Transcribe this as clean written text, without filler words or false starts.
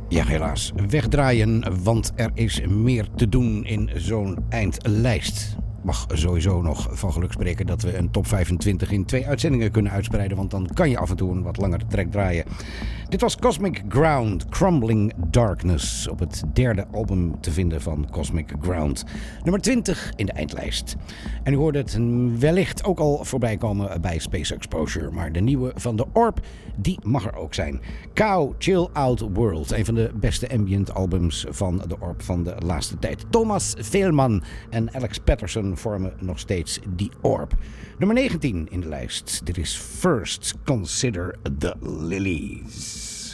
Ja, helaas. Wegdraaien, want er is meer te doen in zo'n eindlijst. Mag sowieso nog van geluk spreken dat we een top 25 in 2 uitzendingen kunnen uitspreiden, want dan kan je af en toe een wat langere track draaien. Dit was Cosmic Ground, Crumbling Darkness, op het derde album te vinden van Cosmic Ground. Nummer 20 in de eindlijst. En u hoorde het wellicht ook al voorbij komen bij Space Exposure, maar de nieuwe van The Orb, die mag er ook zijn. Cow Chill Out World, een van de beste ambient albums van The Orb van de laatste tijd. Thomas Veelman en Alex Patterson vormen nog steeds The Orb. Nummer 19 in de lijst. Dit is First Consider the Lilies.